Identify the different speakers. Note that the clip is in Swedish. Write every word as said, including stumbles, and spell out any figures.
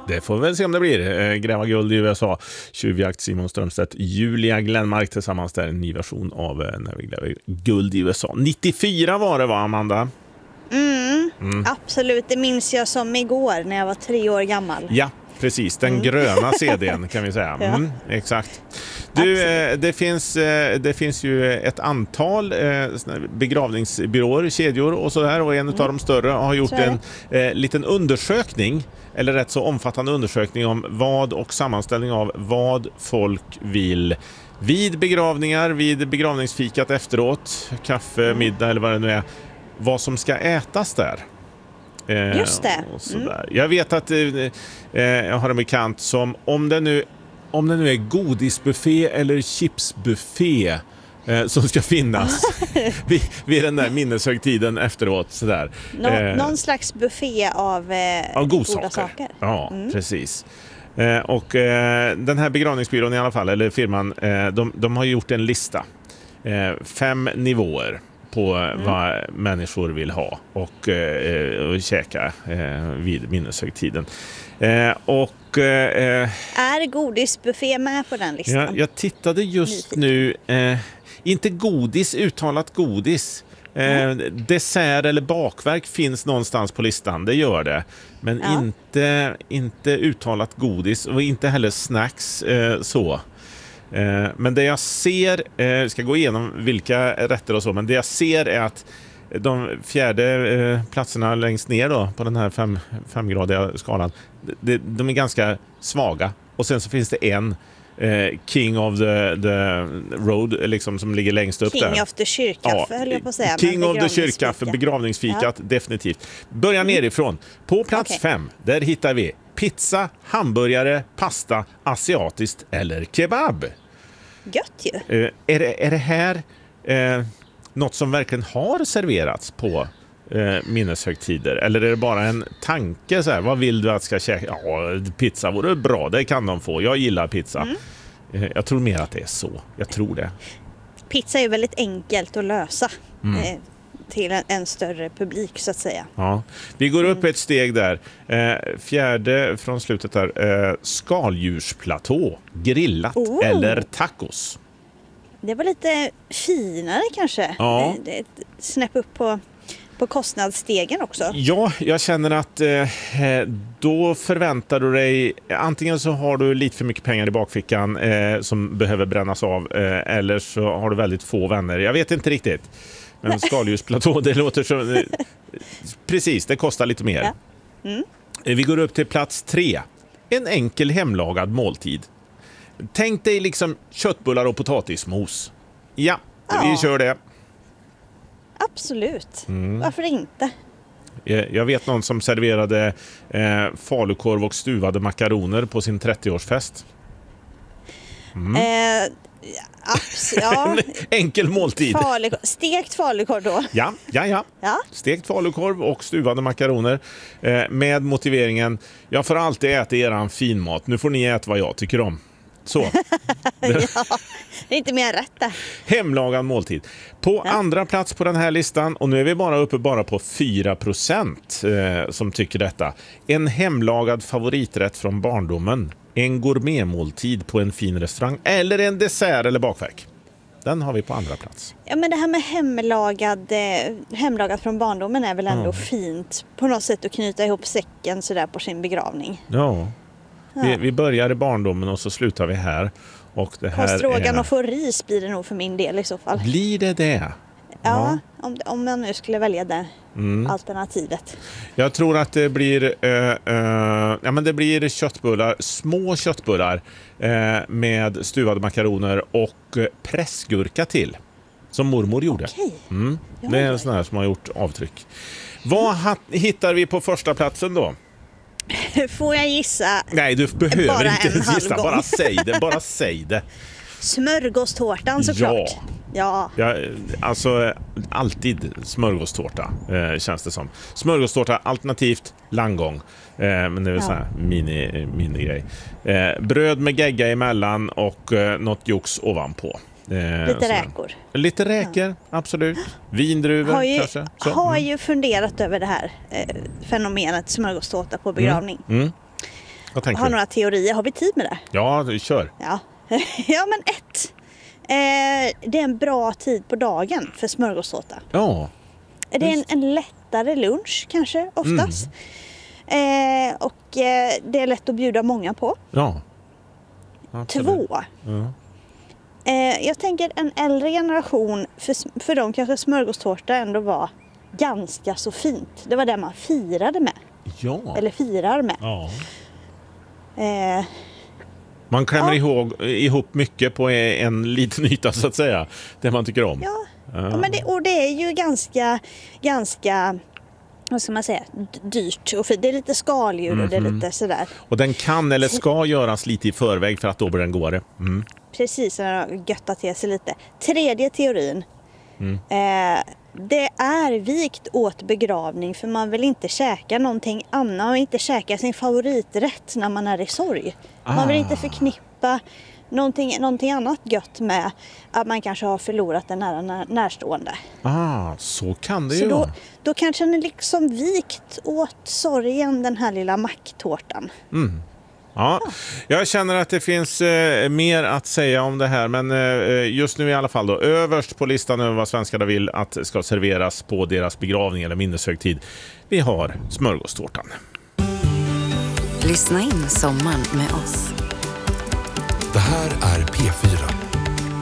Speaker 1: Det får vi väl se om det blir. Eh, Gräva guld i U S A. Tjuvjakt Simon Strömstedt. Julia Glenmark tillsammans där. En ny version av eh, när vi gräver guld i U S A. nittiofyra var det, va, Amanda?
Speaker 2: Mm, mm. Absolut. Det minns jag som igår när jag var tre år gammal.
Speaker 1: Ja, precis. Den mm. gröna C D:n kan vi säga. Mm, ja. Exakt. Du, eh, det, finns, eh, det finns ju ett antal eh, begravningsbyråer, kedjor och sådär. Och en mm. av de större har gjort en eh, liten undersökning, eller rätt så omfattande undersökning om vad och sammanställning av vad folk vill vid begravningar, vid begravningsfikat efteråt, kaffe, mm. middag eller vad det nu är, vad som ska ätas där. Eh,
Speaker 2: Just det.
Speaker 1: Och sådär. Mm. Jag vet att eh, jag har en bekant som, om det nu om det nu är godisbuffé eller chipsbuffé eh, som ska finnas vid, vid den där minneshögtiden efteråt. Sådär.
Speaker 2: Nå, eh, någon slags buffé av, eh,
Speaker 1: av
Speaker 2: goda saker. saker.
Speaker 1: Ja, mm. precis. Eh, och eh, den här begravningsbyrån i alla fall, eller firman, eh, de, de har gjort en lista. Eh, fem nivåer på mm. vad människor vill ha och, eh, och käka eh, vid minneshögtiden. Eh, och eh,
Speaker 2: är godisbuffé med på den listan?
Speaker 1: Ja, jag tittade just nu, eh, inte godis, uttalat godis. Eh, mm. Dessert eller bakverk finns någonstans på listan, det gör det. Men ja. inte, inte uttalat godis och inte heller snacks eh, så. Eh, men det jag ser, eh, jag ska gå igenom vilka rätter och så, men det jag ser är att de fjärde eh, platserna längst ner då, på den här fem, femgradiga skalan, de, de är ganska svaga. Och sen så finns det en eh, King of the, the Road liksom, som ligger längst upp
Speaker 2: King
Speaker 1: där.
Speaker 2: King of the kyrkaffe, ja, höll jag på att säga.
Speaker 1: King of the kyrkaffe, begravningsfikat, ja. Definitivt. Börja mm. nerifrån. På plats okay. fem, där hittar vi pizza, hamburgare, pasta, asiatiskt eller kebab.
Speaker 2: Gött ju.
Speaker 1: Eh, är, det, är det här... Eh, något som verkligen har serverats på eh, minneshögtider? Eller är det bara en tanke så här, vad vill du att ska käka? Ja, pizza vore bra, det kan de få. Jag gillar pizza. Mm. Eh, jag tror mer att det är så. Jag tror det.
Speaker 2: Pizza är väldigt enkelt att lösa mm. eh, till en, en större publik så att säga.
Speaker 1: Ja. Vi går upp mm. ett steg där. Eh, fjärde från slutet där. Eh, skaldjursplatå, grillat oh. eller tacos.
Speaker 2: Det var lite finare kanske.
Speaker 1: Ja.
Speaker 2: Det, det, snäpp upp på, på kostnadsstegen också.
Speaker 1: Ja, jag känner att eh, då förväntar du dig, antingen så har du lite för mycket pengar i bakfickan eh, som behöver brännas av, eh, eller så har du väldigt få vänner. Jag vet inte riktigt. Men skaldjursplatå, det låter så... Eh, precis, det kostar lite mer.
Speaker 2: Ja. Mm.
Speaker 1: Eh, vi går upp till plats tre. En enkel hemlagad måltid. Tänk dig liksom köttbullar och potatismos. Ja, ja. vi kör det.
Speaker 2: Absolut. Mm. Varför inte?
Speaker 1: Jag vet någon som serverade eh, falukorv och stuvade makaroner på sin trettioårsfest. Mm.
Speaker 2: Eh, abs- ja.
Speaker 1: Enkel måltid.
Speaker 2: Falukorv. Stekt falukorv då?
Speaker 1: Ja, ja, ja.
Speaker 2: ja.
Speaker 1: Stekt falukorv och stuvade makaroner eh, med motiveringen: jag får alltid äta eran finmat. Nu får ni äta vad jag tycker om. Så.
Speaker 2: Ja, det är inte mer rätt där.
Speaker 1: Hemlagad måltid. På ja. andra plats på den här listan, och nu är vi bara uppe bara på fyra procent eh, som tycker detta. En hemlagad favoriträtt från barndomen. En gourmetmåltid på en fin restaurang. Eller en dessert eller bakverk. Den har vi på andra plats.
Speaker 2: Ja, men det här med hemlagad, eh, hemlagad från barndomen är väl ändå mm. fint på något sätt att knyta ihop säcken sådär på sin begravning.
Speaker 1: Ja. Vi, vi börjar i barndomen och så slutar vi här. Och det här
Speaker 2: Stroganoff
Speaker 1: är...
Speaker 2: och få ris blir det nog för min del i så fall.
Speaker 1: Blir det det?
Speaker 2: Ja, ja. Om, om man nu skulle välja det mm. alternativet.
Speaker 1: Jag tror att det blir, uh, uh, ja, men det blir köttbullar, små köttbullar uh, med stuvade makaroner och uh, pressgurka till. Som mormor gjorde.
Speaker 2: Okej.
Speaker 1: Mm. Det är en sån här som har gjort avtryck. Vad ha- hittar vi på första platsen då?
Speaker 2: Får jag gissa?
Speaker 1: Nej, du behöver
Speaker 2: bara
Speaker 1: inte gissa.
Speaker 2: Gång.
Speaker 1: Bara säg det, bara säg det.
Speaker 2: Smörgåstårtan såklart.
Speaker 1: Ja. ja. Alltså alltid smörgåstårta eh, känns det som. Smörgåstårta alternativt langgång. Eh, men det är väl ja. så här mini, mini grej. Eh, bröd med gegga emellan och eh, något jox ovanpå. Eh,
Speaker 2: lite räkor.
Speaker 1: Lite räkor, ja. absolut. Vindruvor
Speaker 2: har ju,
Speaker 1: kanske. Så.
Speaker 2: Har ju funderat över det här eh, fenomenet smörgåstårta på begravning.
Speaker 1: Mm. Mm. Vad tänker
Speaker 2: har
Speaker 1: du?
Speaker 2: några teorier. Har vi tid med det?
Speaker 1: Ja, kör.
Speaker 2: Ja, ja men ett. Eh, det är en bra tid på dagen för smörgåstårta.
Speaker 1: Ja.
Speaker 2: Det är en, en lättare lunch kanske oftast. Mm. Eh, och eh, det är lätt att bjuda många på.
Speaker 1: Ja. Absolut.
Speaker 2: Två.
Speaker 1: Ja.
Speaker 2: Eh, jag tänker en äldre generation, för, för dem kanske smörgåstårta ändå var ganska så fint. Det var det man firade med.
Speaker 1: Ja.
Speaker 2: Eller firar med.
Speaker 1: Ja.
Speaker 2: Eh,
Speaker 1: Man klämmer
Speaker 2: ja.
Speaker 1: ihåg, ihop mycket på en liten yta så att säga. Det man tycker om.
Speaker 2: Ja,
Speaker 1: ja.
Speaker 2: ja men det, och det är ju ganska, ganska, vad ska man säga, d- dyrt. Och fint. Det är lite skaldjur mm-hmm. och det är lite sådär.
Speaker 1: Och den kan eller ska göras lite i förväg för att då blir den godare. Mm.
Speaker 2: Precis, den har göttat till sig lite. Tredje teorin. Mm. Eh, det är vikt åt begravning för man vill inte käka någonting annat. Man vill inte käka sin favoriträtt när man är i sorg. Ah. Man vill inte förknippa någonting, någonting annat gött med att man kanske har förlorat en nära när, närstående.
Speaker 1: Ah, så kan det
Speaker 2: så
Speaker 1: ju
Speaker 2: då,
Speaker 1: vara.
Speaker 2: Då kanske den är liksom vikt åt sorgen, den här lilla macktårtan.
Speaker 1: Mm. Ja, jag känner att det finns eh, mer att säga om det här, men eh, just nu i alla fall då, överst på listan över vad svenskarna vill att ska serveras på deras begravning eller minneshögtid, vi har smörgåstårtan.
Speaker 3: Lyssna in sommaren med oss.
Speaker 4: Det här är P fyra.